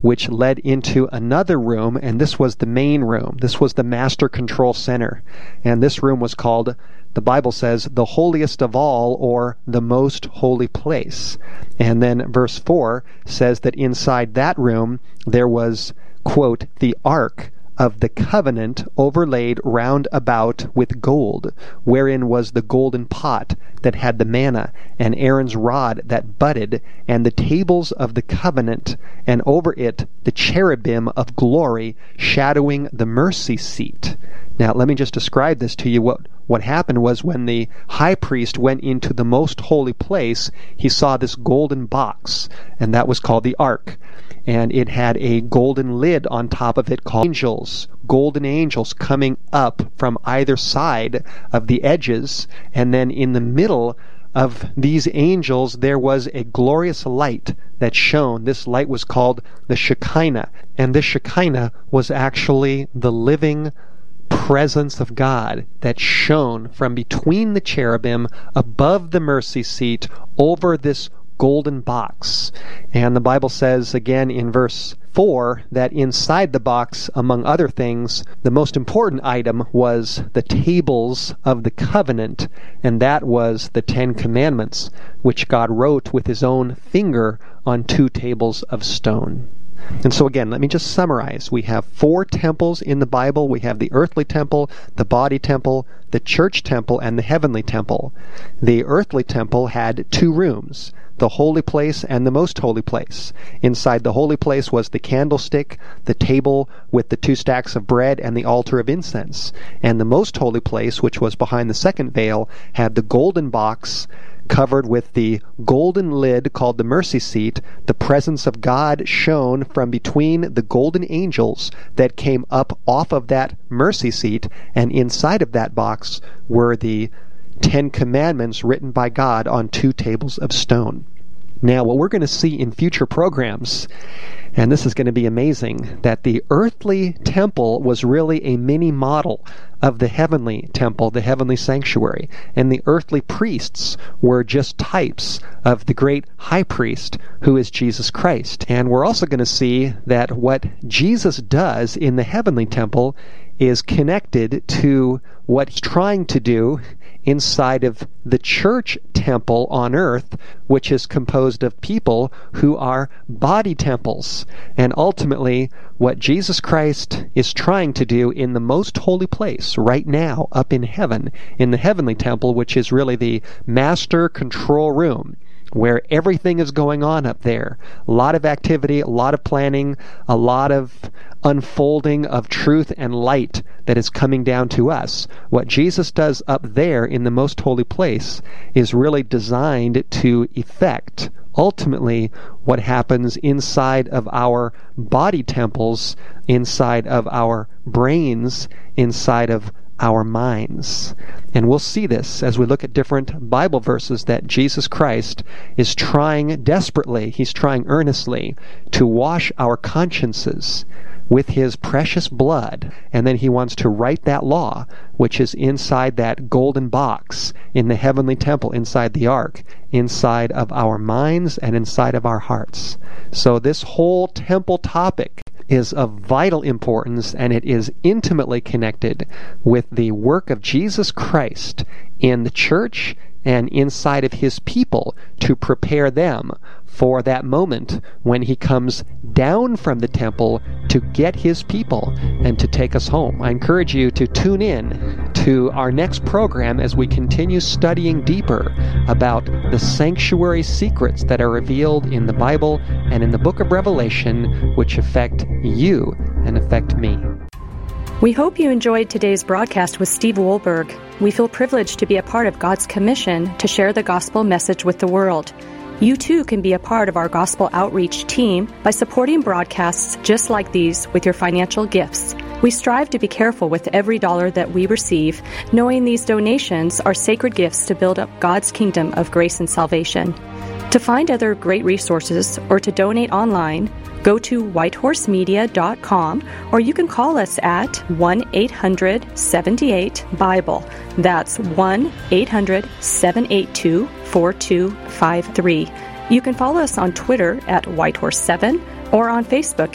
which led into another room, and this was the main room. This was the Master Control Center. And this room was called, the Bible says, the holiest of all, or the most holy place. And then verse 4 says that inside that room there was, quote, the ark of the covenant overlaid round about with gold, wherein was the golden pot that had the manna, and Aaron's rod that budded, and the tables of the covenant, and over it the cherubim of glory shadowing the mercy seat. Now let me just describe this to you. What happened was when the high priest went into the most holy place, he saw this golden box, and that was called the ark. And it had a golden lid on top of it called angels, golden angels coming up from either side of the edges. And then in the middle of these angels there was a glorious light that shone. This light was called the Shekinah. And this Shekinah was actually the living presence of God that shone from between the cherubim above the mercy seat over this golden box. And the Bible says again in verse 4 that inside the box, among other things, the most important item was the tables of the covenant, and that was the 10 Commandments, which God wrote with his own finger on 2 tables of stone. And so again, let me just summarize. We have 4 temples in the Bible. We have the earthly temple, the body temple, the church temple, and the heavenly temple. The earthly temple had 2 rooms, the holy place and the most holy place. Inside the holy place was the candlestick, the table with the 2 stacks of bread, and the altar of incense. And the most holy place, which was behind the second veil, had the golden box covered with the golden lid called the mercy seat. The presence of God shone from between the golden angels that came up off of that mercy seat, and inside of that box were the 10 Commandments written by God on 2 tables of stone. Now, what we're going to see in future programs, and this is going to be amazing, that the earthly temple was really a mini model of the heavenly temple, the heavenly sanctuary, and the earthly priests were just types of the great high priest who is Jesus Christ. And we're also going to see that what Jesus does in the heavenly temple is connected to what he's trying to do inside of the church temple on earth, which is composed of people who are body temples. And ultimately, what Jesus Christ is trying to do in the most holy place right now up in heaven, in the heavenly temple, which is really the master control room, where everything is going on up there. A lot of activity, a lot of planning, a lot of unfolding of truth and light that is coming down to us. What Jesus does up there in the most holy place is really designed to effect ultimately what happens inside of our body temples, inside of our brains, inside of our minds. And we'll see this as we look at different Bible verses that Jesus Christ is trying desperately, he's trying earnestly to wash our consciences with his precious blood, and then he wants to write that law which is inside that golden box in the heavenly temple, inside the ark, inside of our minds and inside of our hearts. So this whole temple topic is of vital importance, and it is intimately connected with the work of Jesus Christ in the church and inside of his people to prepare them for that moment when he comes down from the temple to get his people and to take us home. I encourage you to tune in to our next program as we continue studying deeper about the sanctuary secrets that are revealed in the Bible and in the book of Revelation, which affect you and affect me. We hope you enjoyed today's broadcast with Steve Wohlberg. We feel privileged to be a part of God's commission to share the gospel message with the world. You too can be a part of our gospel outreach team by supporting broadcasts just like these with your financial gifts. We strive to be careful with every dollar that we receive, knowing these donations are sacred gifts to build up God's kingdom of grace and salvation. To find other great resources or to donate online, go to whitehorsemedia.com, or you can call us at 1-800-78-BIBLE. That's 1-800-782-4253. You can follow us on Twitter at Whitehorse7 or on Facebook